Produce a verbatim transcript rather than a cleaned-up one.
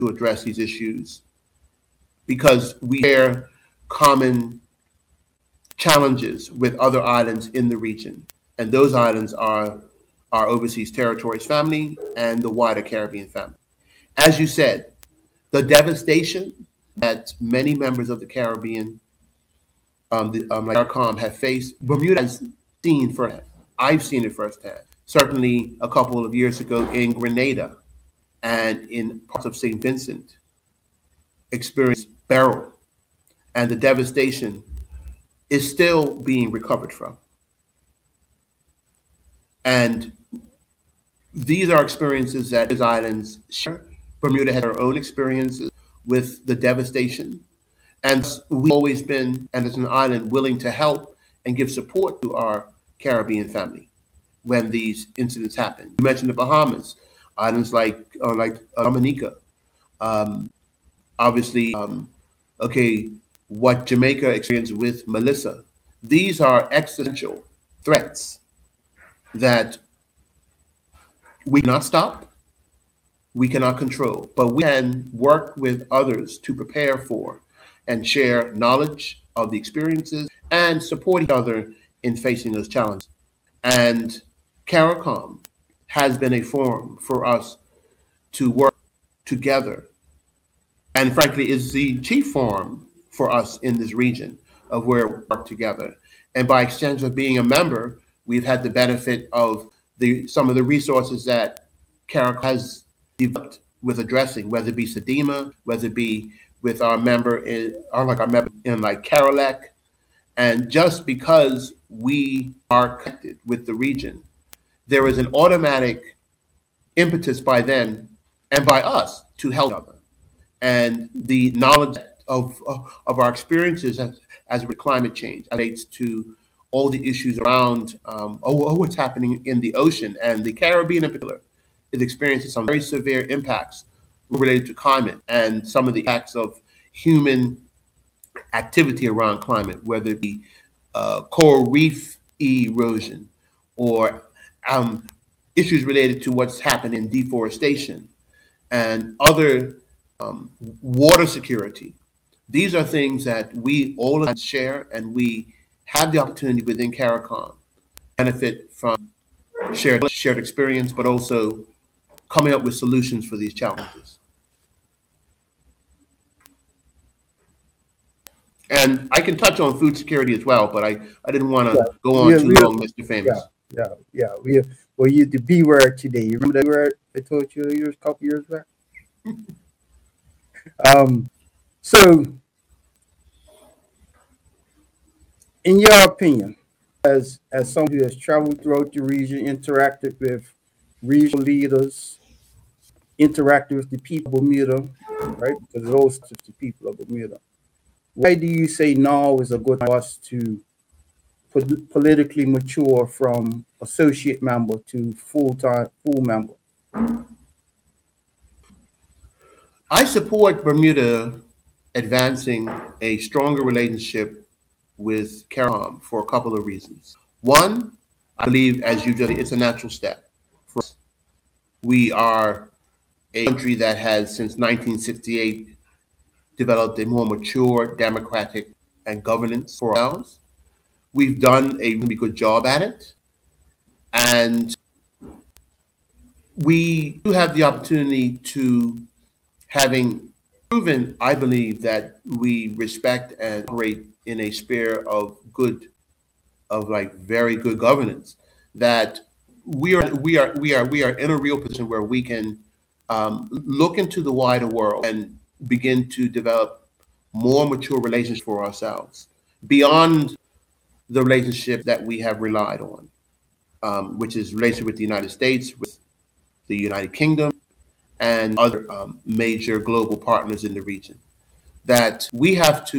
to address these issues because we share common challenges with other islands in the region. And those islands are our overseas territories family and the wider Caribbean family. As you said, the devastation that many members of the Caribbean, um, the, um, like CARICOM, have faced, Bermuda has seen firsthand. I've seen it firsthand. Certainly a couple of years ago in Grenada and in parts of Saint Vincent, experienced Beryl, and the devastation is still being recovered from. And these are experiences that these islands share. Bermuda has our own experiences with the devastation. And we've always been, and as an island, willing to help and give support to our Caribbean family when these incidents happen. You mentioned the Bahamas, islands like uh, like Dominica. Um, obviously, um, okay, what Jamaica experienced with Melissa. These are existential threats that we cannot stop, we cannot control, but we can work with others to prepare for and share knowledge of the experiences and support each other in facing those challenges. And CARICOM has been a forum for us to work together, and frankly is the chief forum for us in this region of where we work together. And by extension of being a member, we've had the benefit of the some of the resources that CARICOM has developed with addressing, whether it be SEDEMA, whether it be with our member in, or like our member in like CARILEC. And just because we are connected with the region, there is an automatic impetus by them and by us to help each other. And the knowledge of, of, of our experiences as, as with climate change relates to all the issues around um, oh, oh, what's happening in the ocean, and the Caribbean in particular is experiencing some very severe impacts related to climate and some of the acts of human activity around climate, whether it be uh, coral reef erosion or um, issues related to what's happening in deforestation and other um, water security. These are things that we all share, and we have the opportunity within CARICOM benefit from shared shared experience, but also coming up with solutions for these challenges. And I can touch on food security as well, but I, I didn't want to Yeah. go on We, too we, long, Mister Famous. yeah, yeah, yeah. We well, you the B word today. You remember that word I told you years, a couple years back? Um, so, in your opinion, as as someone who has traveled throughout the region, interacted with regional leaders, interacted with the people of Bermuda, right? Because those are the people of Bermuda. Why do you say now is a good time for us to pol- politically mature from associate member to full time full member? I support Bermuda advancing a stronger relationship with CARICOM for a couple of reasons. One, I believe, as you just, it's a natural step for us. We are a country that has, since nineteen sixty-eight, developed a more mature democratic and governance for ourselves. We've done a really good job at it. And we do have the opportunity to, having proven, I believe, that we respect and operate in a sphere of good, of like very good governance, that we are we are we are we are in a real position where we can um, look into the wider world and begin to develop more mature relationships for ourselves beyond the relationship that we have relied on, um, which is relationship with the United States, with the United Kingdom, and other um, major global partners in the region. That we have to